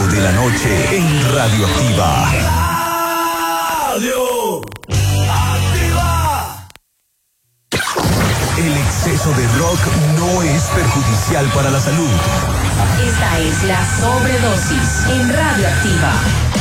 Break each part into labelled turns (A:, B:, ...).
A: de la noche en Radioactiva. El exceso de rock no es perjudicial para la salud.
B: Esta es la sobredosis en Radioactiva.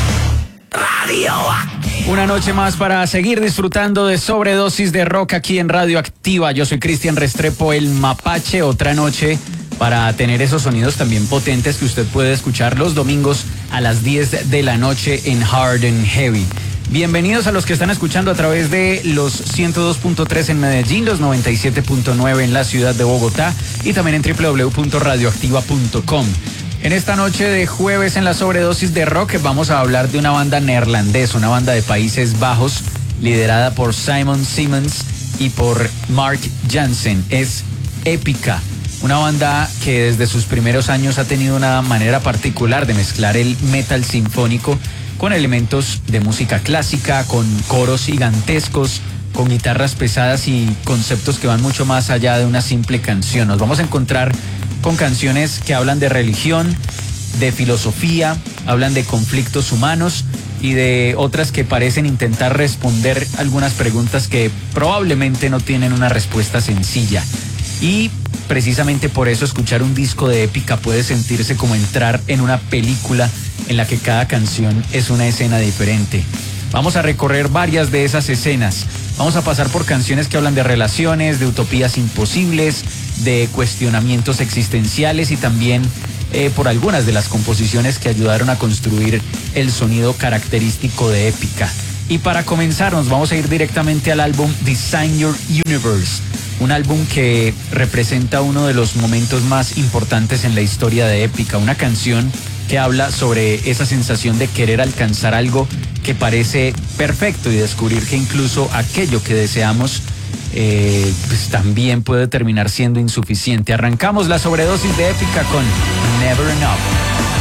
C: Una noche más para seguir disfrutando de sobredosis de rock aquí en Radioactiva. Yo soy Cristian Restrepo, el Mapache. Otra noche para tener esos sonidos también potentes que usted puede escuchar los domingos a las 10 de la noche en Hard and Heavy. Bienvenidos a los que están escuchando a través de los 102.3 en Medellín, los 97.9 en la ciudad de Bogotá y también en www.radioactiva.com. En esta noche de jueves en la sobredosis de rock vamos a hablar de una banda neerlandesa, una banda de Países Bajos liderada por Simon Simmons y por Mark Jansen. Es Epica, una banda que desde sus primeros años ha tenido una manera particular de mezclar el metal sinfónico con elementos de música clásica, con coros gigantescos, con guitarras pesadas y conceptos que van mucho más allá de una simple canción. Nos vamos a encontrar con canciones que hablan de religión, de filosofía, hablan de conflictos humanos y de otras que parecen intentar responder algunas preguntas que probablemente no tienen una respuesta sencilla. Y precisamente por eso escuchar un disco de Epica puede sentirse como entrar en una película en la que cada canción es una escena diferente. Vamos a recorrer varias de esas escenas. Vamos a pasar por canciones que hablan de relaciones, de utopías imposibles, de cuestionamientos existenciales y también por algunas de las composiciones que ayudaron a construir el sonido característico de Epica. Y para comenzar nos vamos a ir directamente al álbum Design Your Universe, un álbum que representa uno de los momentos más importantes en la historia de Epica, una canción que habla sobre esa sensación de querer alcanzar algo que parece perfecto y descubrir que incluso aquello que deseamos pues también puede terminar siendo insuficiente. Arrancamos la sobredosis de Epica con Never Enough.